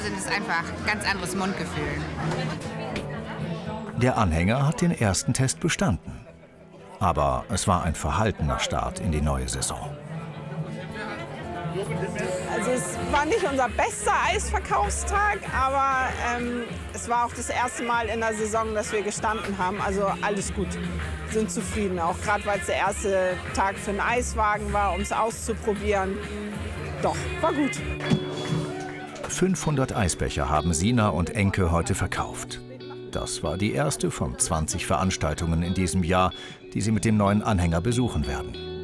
sind, ist einfach ein ganz anderes Mundgefühl. Der Anhänger hat den ersten Test bestanden. Aber es war ein verhaltener Start in die neue Saison. Also es war nicht unser bester Eisverkaufstag, aber es war auch das erste Mal in der Saison, dass wir gestanden haben. Also alles gut, sind zufrieden. Auch gerade, weil es der erste Tag für einen Eiswagen war, um es auszuprobieren. Doch, war gut. 500 Eisbecher haben Sina und Enke heute verkauft. Das war die erste von 20 Veranstaltungen in diesem Jahr, die sie mit dem neuen Anhänger besuchen werden.